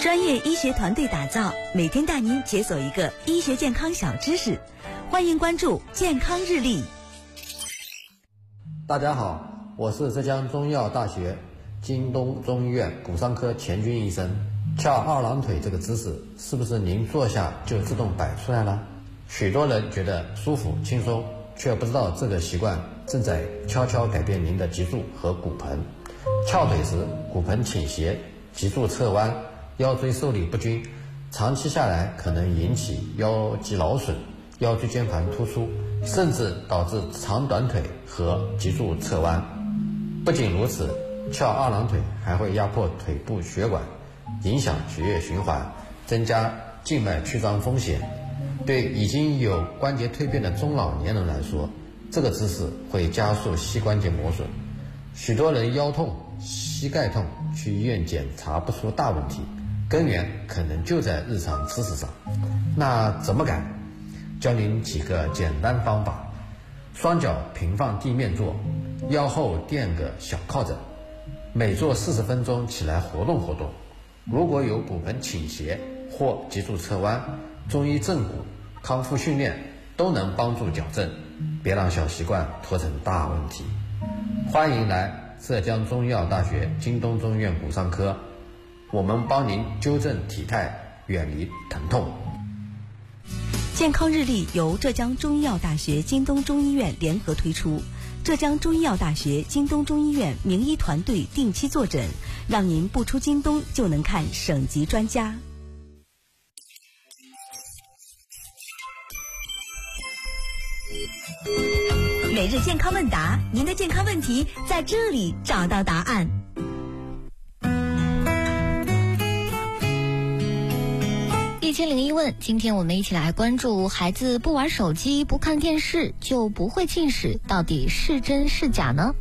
专业医学团队打造，每天带您解锁一个医学健康小知识。欢迎关注健康日历。 大家好，我是浙江中医药大学京东中医院骨伤科钱军医生。翘二郎腿这个姿势，是不是您坐下就自动摆出来了？许多人觉得舒服轻松，却不知道这个习惯正在悄悄改变您的脊柱和骨盆。翘腿时，骨盆倾斜，脊柱侧弯，腰椎受力不均，长期下来可能引起腰肌劳损、腰椎间盘突出，甚至导致长短腿和脊柱侧弯。不仅如此，翘二郎腿还会压迫腿部血管，影响血液循环，增加静脉曲张风险。对已经有关节蜕变的中老年人来说，这个姿势会加速膝关节磨损。许多人腰痛、膝盖痛，去医院检查不出大问题，根源可能就在日常姿势上。那怎么改？教您几个简单方法。双脚平放地面坐，腰后垫个小靠枕，每坐40分钟起来活动活动。如果有骨盆倾斜或脊柱侧弯，中医正骨、康复训练都能帮助矫正，别让小习惯拖成大问题。欢迎来浙江中医药大学京东中医院骨伤科，我们帮您纠正体态，远离疼痛。 健康日历由浙江中医药大学京东中医院联合推出，浙江中医药大学京东中医院名医团队定期坐诊，让您不出京东就能看省级专家。每日健康问答，您的健康问题在这里找到答案。 1001问，今天我们一起来关注孩子不玩手机、不看电视就不会近视，到底是真是假呢？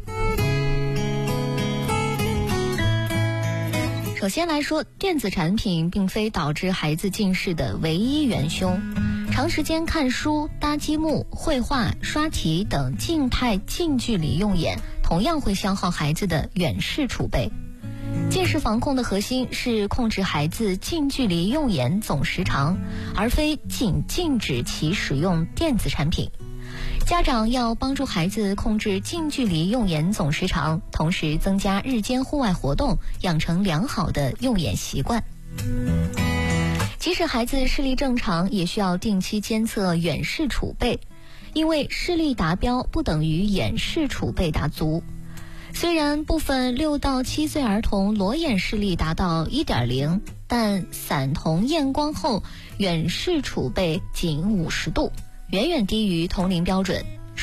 首先来说，电子产品并非导致孩子近视的唯一元凶。长时间看书、搭积木、绘画、刷题等静态近距离用眼，同样会消耗孩子的远视储备。近视防控的核心是控制孩子近距离用眼总时长，而非仅禁止其使用电子产品。家长要帮助孩子控制近距离用眼总时长，同时增加日间户外活动，养成良好的用眼习惯。即使孩子视力正常，也需要定期监测远视储备，因为视力达标不等于远视储备达足。虽然部分6到7岁儿童裸眼视力达到 1.0， 但散瞳验光后远视储备仅50度，远远低于同龄标准。